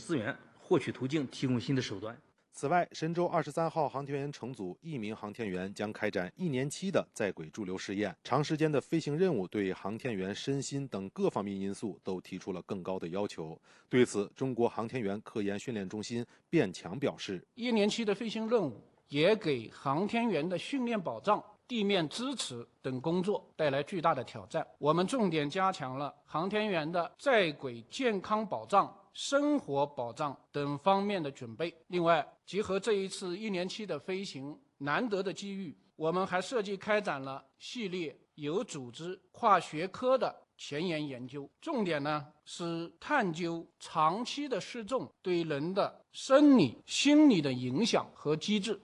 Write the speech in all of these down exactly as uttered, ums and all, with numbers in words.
资源获取途径提供新的手段。 此外，神舟二十三号航天员乘组一名航天员将开展一年期的在轨驻留试验，长时间的飞行任务对航天员身心等各方面因素都提出了更高的要求。对此，中国航天员科研训练中心卞强表示， 一年期的飞行任务也给航天员的训练保障、地面支持等工作带来巨大的挑战。我们重点加强了航天员的在轨健康保障、生活保障等方面的准备。另外，结合这一次一年期的飞行难得的机遇，我们还设计开展了系列有组织、跨学科的前沿研究，重点呢是探究长期的失重对人的生理、心理的影響和機制。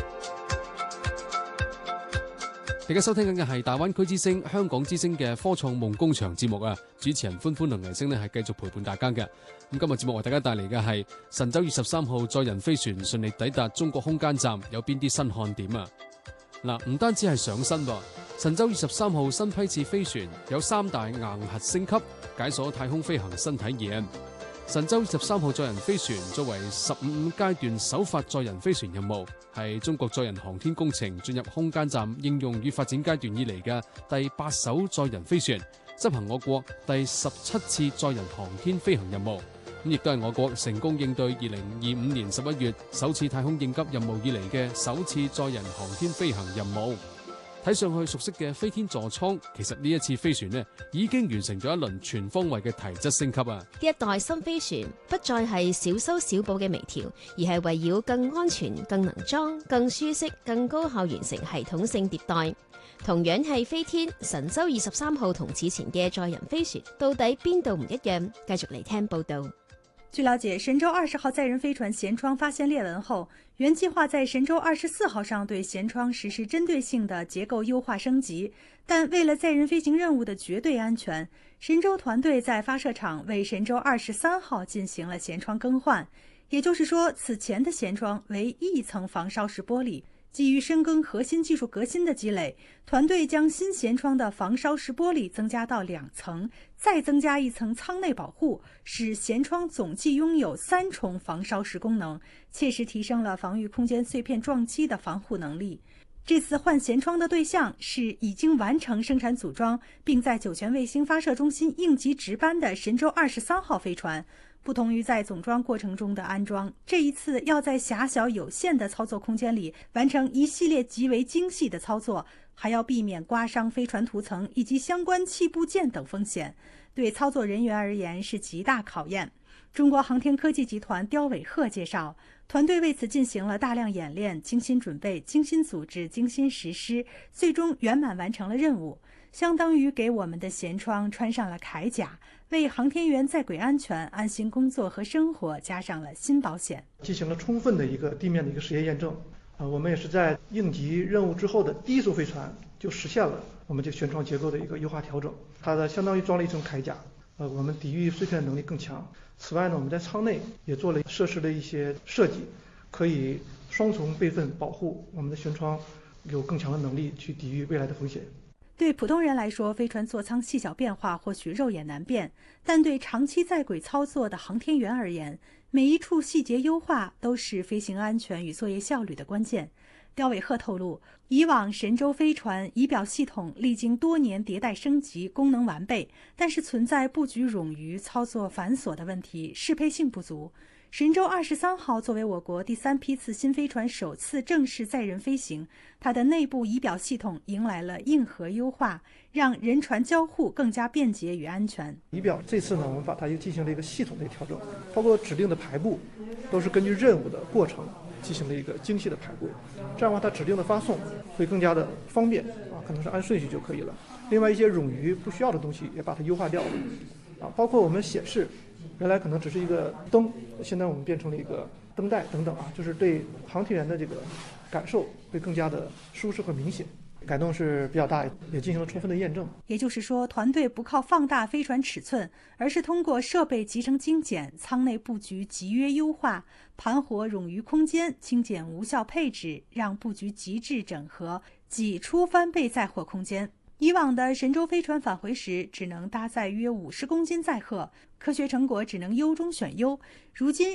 大家收聽緊嘅係大灣區之聲、香港之聲嘅科創夢工場節目啊！主持人歡歡同藝聲呢係繼續陪伴大家嘅。咁今日節目為大家帶嚟嘅係神舟二十三號載人飛船順利抵達中國空間站，有邊啲新看點啊？嗱，唔單止係上身噃，神舟二十三號新批次飛船有三大硬核升級，解鎖太空飛行新體驗。神舟二十三號載人飛船作為十五五階段首發載人飛船任務，係中國載人航天工程進入空間站應用與發展階段以嚟嘅第八艘載人飛船，執行我國第十七次載人航天飛行任務，咁亦都係我國成功應對二零二五年十一月首次太空應急任務以嚟嘅首次載人航天飛行任務。睇上去熟悉嘅飛天座艙，其實呢一次飛船呢已經完成咗一輪全方位嘅提質升級啊！ 呢一代新飛船不再係小修小補嘅微調，而係圍繞更安全、更能裝、更舒適、更高效完成系統性迭代。同樣係飛天，神舟二十三號同此前嘅載人飛船到底邊度唔一樣？繼續嚟聽報道。 據了解，神舟二十號載人飛船舷窗發現裂紋後，原計劃在神舟二十四號上對舷窗實施針對性的結構優化升級，但為了載人飛行任務的絕對安全，神舟團隊在發射場為神舟二十三號進行了舷窗更換。也就是說，此前的舷窗為一層防燒蝕玻璃。基於深耕核心技術革新的積累，團隊將新舷窗的防燒蝕玻璃增加到兩層，再增加一層艙內保護，使舷窗總計擁有三重防燒蝕功能，切實提升了防禦空間碎片撞擊的防護能力。這次換舷窗的對象是已經完成生產組裝，並在酒泉衛星發射中心應急值班的神舟二十三號飛船。不同於在總裝過程中的安裝，這一次要在狹小有限的操作空間裡完成一系列極為精細的操作，還要避免刮傷飛船塗層以及相關器部件等風險，對操作人員而言是極大考驗。中國航天科技集團刁偉赫介紹，團隊為此進行了大量演練，精心準備、精心組織、精心實施，最終圓滿完成了任務，相當於給我們的舷窗穿上了鎧甲，為航天員在軌安全、安心工作和生活加上了新保險。 進行了充分的一個地面的一個實驗驗證，啊，我們也是在應急任務之後的第一艘飛船就實現了我們這舷窗結構的一個優化調整，它的相當於裝了一層鎧甲，呃，我們抵禦碎片能力更強。此外呢，我們在艙內也做了設施的一些設計，可以雙重備份保護我們的舷窗，有更強的能力去抵禦未來的風險。 對普通人來說，飛船座艙細小變化或許肉眼難辨，但對長期在軌操作的航天員而言，每一處細節優化都是飛行安全與作業效率的關鍵。刁偉赫透露，以往神舟飛船儀表系統歷經多年迭代升級，功能完備，但是存在布局冗餘、操作繁瑣的問題，適配性不足。神舟二十三號作為我國第三批次新飛船首次正式載人飛行，它的內部儀表系統迎來了硬核優化，讓人船交互更加便捷與安全。 儀表這次呢，我們把它又進行了一個系統的調整，包括指定的排布，都是根據任務的過程進行了一個精細的排布，這樣的話它指定的發送會更加的方便啊，可能是按順序就可以了。另外一些冗餘不需要的東西也把它優化掉了啊，包括我們顯示。原來可能只是一個燈，現在我們變成了一個燈帶等等啊，就是對航天員的這個感受會更加的舒適和明顯，改動是比較大，也進行了充分的驗證。 也就是說，團隊不靠放大飛船尺寸，而是通過設備集成精簡、艙內佈局集約優化、盤活冗餘空間、精簡無效配置，讓佈局極致整合，擠出翻倍載貨空間。以往的神舟飛船返回時只能搭載約五十公斤載荷，科學成果只能優中選優。如今